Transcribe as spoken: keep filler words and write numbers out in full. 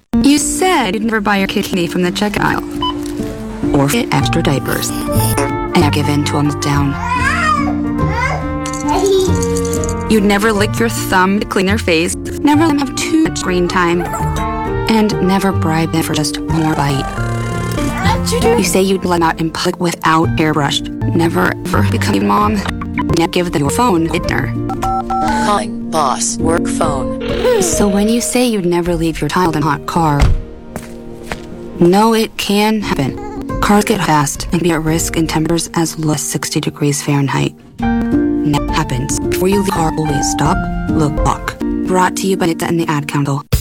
You said you'd never buy your kid candy from the checkout aisle, or get extra diapers, and not give in to a meltdown. You'd never lick your thumb to clean their face, never let them have too much screen time, and never bribe them for just one more bite. You say you'd let them out in public without airbrushed, never ever become a mom, yet give them your phone at dinner. Calling boss work phone. So when you say you'd never leave your child in a hot car, no, it can happen. Cars get fast and be at risk in temperatures as low as sixty degrees Fahrenheit. That happens. Before you leave the car, always stop, look, walk. Brought to you by Nitsa and the Ad Council.